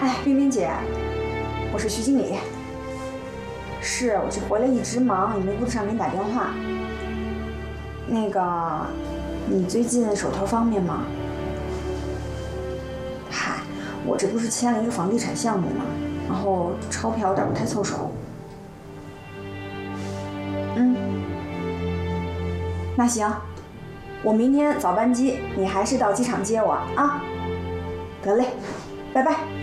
哎，冰冰姐，我是徐经理。是，我这回来一直忙，也没顾得上给你打电话。那个，你最近手头方便吗？嗨，我这不是签了一个房地产项目吗？然后钞票有点不太凑手。那行，我明天早班机，你还是到机场接我啊。得嘞，拜拜。